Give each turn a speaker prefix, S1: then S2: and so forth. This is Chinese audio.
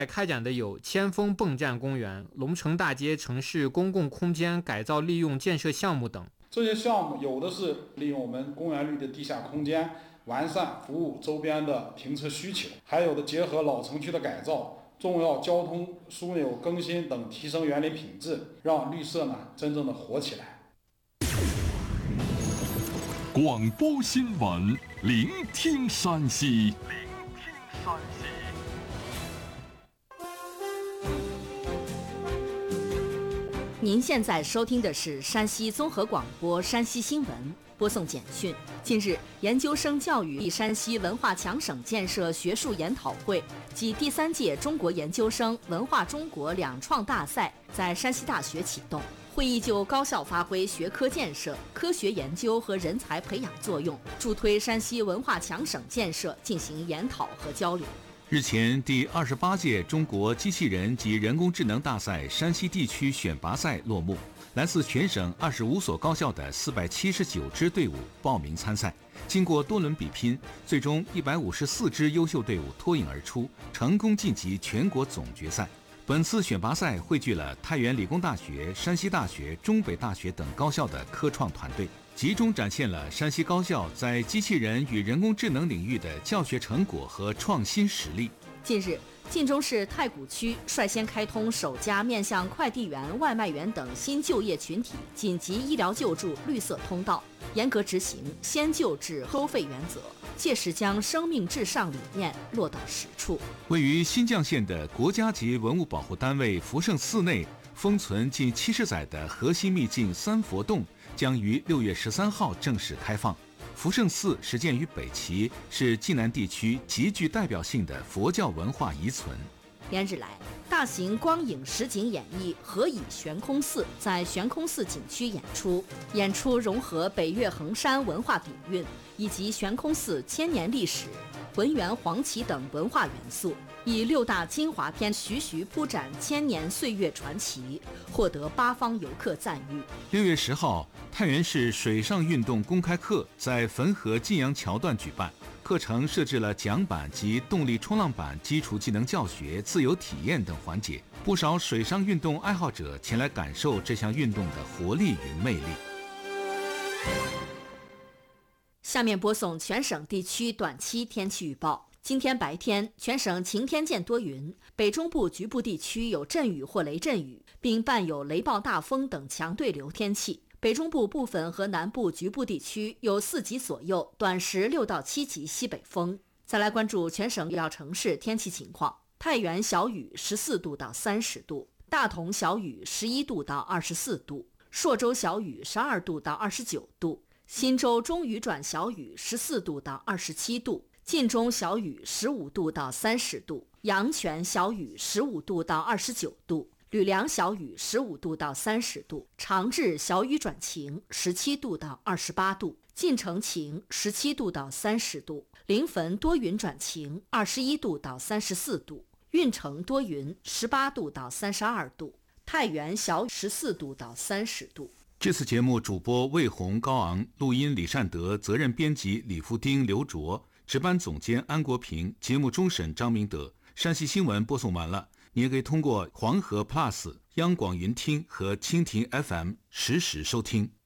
S1: 开展的有千峰迸战公园、龙城大街城市公共空间改造利用建设项目等。
S2: 这些项目有的是利用我们公园里的地下空间，完善服务周边的停车需求，还有的结合老城区的改造、重要交通枢纽更新等，提升园林品质，让绿色真正的活起来。
S3: 广播新闻，聆听山西。
S4: 您现在收听的是山西综合广播山西新闻，播送简讯。近日，研究生教育山西文化强省建设学术研讨会暨第3届中国研究生文化中国两创大赛在山西大学启动。会议就高效发挥学科建设、科学研究和人才培养作用，助推山西文化强省建设进行研讨和交流。
S5: 日前，第28届中国机器人及人工智能大赛山西地区选拔赛落幕。来自全省25所高校的479支队伍报名参赛，经过多轮比拼，最终154支优秀队伍脱颖而出，成功晋级全国总决赛。本次选拔赛汇聚了太原理工大学、山西大学、中北大学等高校的科创团队，集中展现了山西高校在机器人与人工智能领域的教学成果和创新实力。
S4: 近日，晋中市太谷区率先开通首家面向快递员、外卖员等新就业群体紧急医疗救助绿色通道，严格执行先救治后费原则，切实将生命至上理念落到实处。
S5: 位于新绛县的国家级文物保护单位福圣寺内封存近70载的核心秘境三佛洞将于6月13号正式开放。福圣寺始建于北齐，是晋南地区极具代表性的佛教文化遗存。
S4: 连日来，大型光影实景演绎《何以悬空寺》在悬空寺景区演出融合北岳衡山文化底蕴以及悬空寺千年历史、浑源黄芪等文化元素，以6大精华片徐徐铺展千年岁月传奇，获得8方游客赞誉。
S5: 6月10号，太原市水上运动公开课在汾河晋阳桥段举办，课程设置了桨板及动力冲浪板基础技能教学、自由体验等环节，不少水上运动爱好者前来感受这项运动的活力与魅力。
S4: 下面播送全省地区短期天气预报。今天白天，全省晴天见多云，北中部局部地区有阵雨或雷阵雨，并伴有雷暴大风等强对流天气。北中部部分和南部局部地区有4级左右，短时6到7级西北风。再来关注全省主要城市天气情况：太原小雨14度到30度，大同小雨11度到24度，朔州小雨12度到29度，忻州中雨转小雨14度到27度，晋中小雨15度到30度，阳泉小雨15度到29度，吕梁小雨15度到30度，长治小雨转晴17度到28度，晋城晴17度到30度，临汾多云转晴21度到34度，运城多云18度到32度，太原小雨14度到30度。
S5: 这次节目主播魏红、高昂，录音李善德，责任编辑李富丁、刘卓，值班总监安国平，节目终审张明德。山西新闻播送完了，你也可以通过黄河 Plus、央广云听和蜻蜓 FM 实时收听。